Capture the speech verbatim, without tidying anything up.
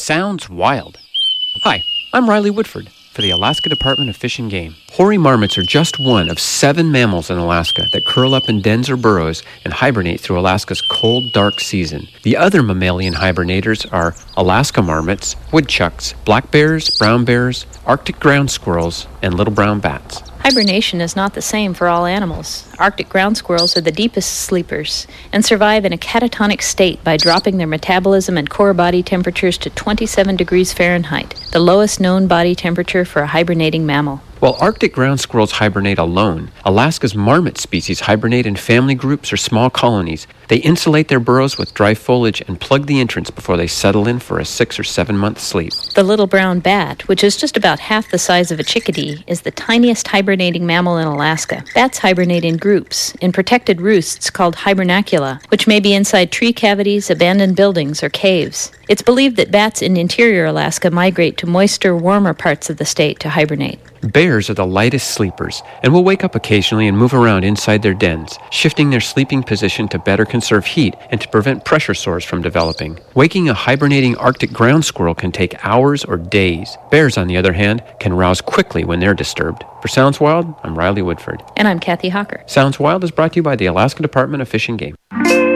Sounds wild. Hi, I'm Riley Woodford for the Alaska Department of Fish and Game. Hoary marmots are just one of seven mammals in Alaska that curl up in dens or burrows and hibernate through Alaska's cold, dark season. The other mammalian hibernators are Alaska marmots, woodchucks, black bears, brown bears, Arctic ground squirrels, and little brown bats. Hibernation is not the same for all animals. Arctic ground squirrels are the deepest sleepers and survive in a catatonic state by dropping their metabolism and core body temperatures to twenty-seven degrees Fahrenheit, the lowest known body temperature for a hibernating mammal. While Arctic ground squirrels hibernate alone, Alaska's marmot species hibernate in family groups or small colonies. They insulate their burrows with dry foliage and plug the entrance before they settle in for a six or seven month sleep. The little brown bat, which is just about half the size of a chickadee, is the tiniest hibernating mammal in Alaska. Bats hibernate in groups, in protected roosts called hibernacula, which may be inside tree cavities, abandoned buildings, or caves. It's believed that bats in interior Alaska migrate to moister, warmer parts of the state to hibernate. Bears are the lightest sleepers and will wake up occasionally and move around inside their dens, shifting their sleeping position to better conserve heat and to prevent pressure sores from developing. Waking a hibernating Arctic ground squirrel can take hours or days. Bears, on the other hand, can rouse quickly when they're disturbed. For Sounds Wild, I'm Riley Woodford. And I'm Kathy Hawker. Sounds Wild is brought to you by the Alaska Department of Fish and Game.